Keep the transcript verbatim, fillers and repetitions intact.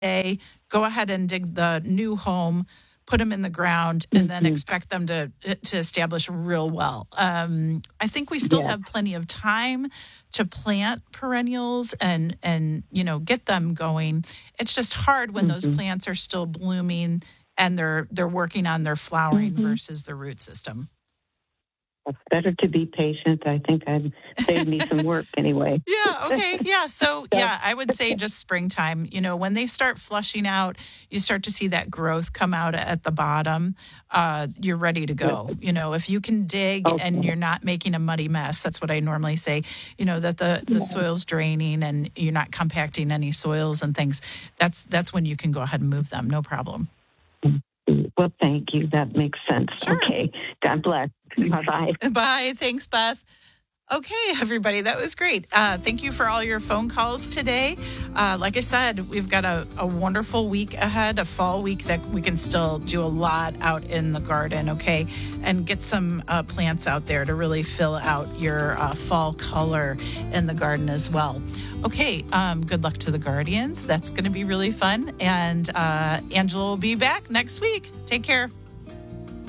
day, go ahead and dig the new home, put them in the ground, and then Mhm. expect them to to establish real well. Um, I think we still Yes. have plenty of time to plant perennials and and you know get them going. It's just hard when those Mhm. plants are still blooming and they're they're working on their flowering Mhm. versus the root system. It's better to be patient. I think I'd save me some work anyway. Yeah. Okay. Yeah. So, So, yeah, I would say just springtime. You know, when they start flushing out, you start to see that growth come out at the bottom. Uh, you're ready to go. You know, if you can dig and Okay. you're not making a muddy mess, that's what I normally say. You know, that the the Yeah. soil's draining and you're not compacting any soils and things. That's that's when you can go ahead and move them. No problem. Well, thank you. That makes sense. Sure. Okay. God bless. Bye-bye. Bye. Thanks, Beth. Okay, everybody, that was great. Uh, thank you for all your phone calls today. Uh, like I said, we've got a, a wonderful week ahead, a fall week that we can still do a lot out in the garden, okay? And get some uh, plants out there to really fill out your uh, fall color in the garden as well. Okay, um, good luck to the Guardians. That's going to be really fun. And uh, Angela will be back next week. Take care.